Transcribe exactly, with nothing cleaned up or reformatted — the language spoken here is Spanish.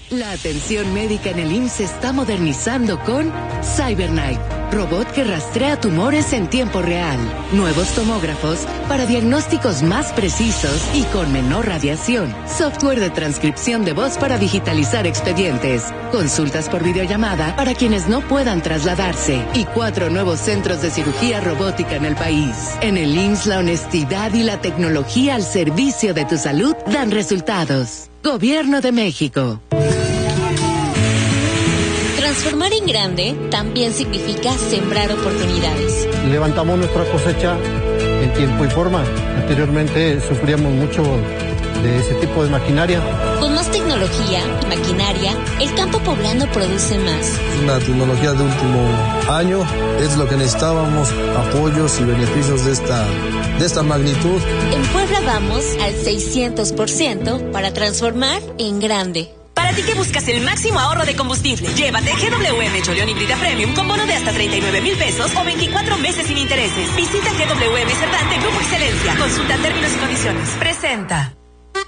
La atención médica en el I M S S se está modernizando con CyberKnife, robot que rastrea tumores en tiempo real. Nuevos tomógrafos para diagnósticos más precisos y con menor radiación. Software de transcripción de voz para digitalizar expedientes. Consultas por videollamada para quienes no puedan trasladarse. Y cuatro nuevos centros de cirugía robótica en el país. En el I M S S la honestidad y la tecnología al servicio de tu salud dan resultados. Gobierno de México. Transformar en grande también significa sembrar oportunidades. Levantamos nuestra cosecha en tiempo y forma. Anteriormente sufríamos mucho de ese tipo de maquinaria. Con más tecnología y maquinaria, el campo poblano produce más. La tecnología de último año es lo que necesitábamos, apoyos y beneficios de esta, de esta magnitud. En Puebla vamos al seiscientos por ciento para transformar en grande. Para ti que buscas el máximo ahorro de combustible, llévate G W M Cholión Híbrida Premium con bono de hasta treinta y nueve mil pesos o veinticuatro meses sin intereses. Visita G W M Cerdán de Grupo Excelencia. Consulta términos y condiciones. Presenta.